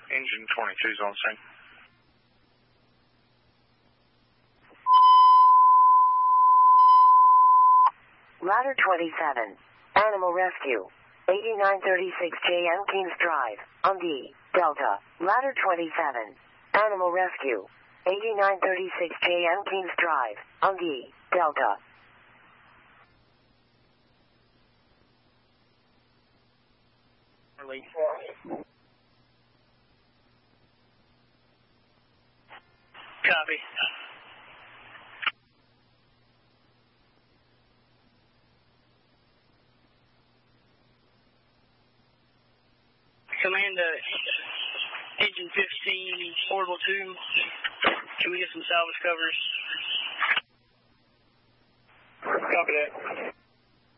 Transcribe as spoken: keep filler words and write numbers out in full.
Engine twenty-two is on scene. Ladder twenty-seven, Animal Rescue, eighty-nine thirty-six J M Kings Drive, on D, Delta. Ladder twenty-seven, Animal Rescue, eighty-nine thirty-six J M Kings Drive, on D, Delta. Copy. Command uh, Engine fifteen, Orbital two. Can we get some salvage covers? Copy that.